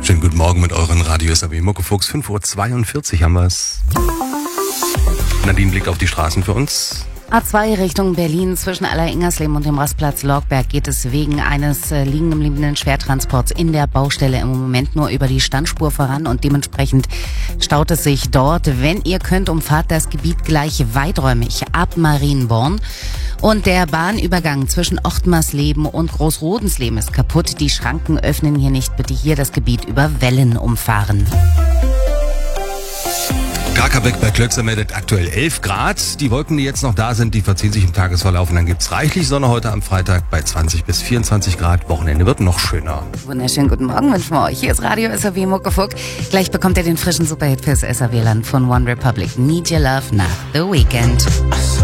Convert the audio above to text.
Schönen guten Morgen mit euren Radio SAW Muckefuchs. 5:42 Uhr haben wir es. Nadine, Blick auf die Straßen für uns. A2 Richtung Berlin zwischen Aller-Ingersleben und dem Rastplatz Lorgberg geht es wegen eines liegen gebliebenen Schwertransports in der Baustelle im Moment nur über die Standspur voran und dementsprechend staut es sich dort. Wenn ihr könnt, umfahrt das Gebiet gleich weiträumig ab Marienborn. Und der Bahnübergang zwischen Ochtmarsleben und Großrodensleben ist kaputt. Die Schranken öffnen hier nicht. Bitte hier das Gebiet über Wellen umfahren. Krakaubeck bei Klöckser meldet aktuell 11 Grad. Die Wolken, die jetzt noch da sind, die verziehen sich im Tagesverlauf und dann gibt's reichlich Sonne heute am Freitag bei 20 bis 24 Grad. Wochenende wird noch schöner. Wunderschönen guten Morgen wünschen wir euch. Hier ist Radio SAW Muckefuck. Gleich bekommt ihr den frischen Superhit fürs SAW-Land von One Republic. Need Your Love nach The Weekend.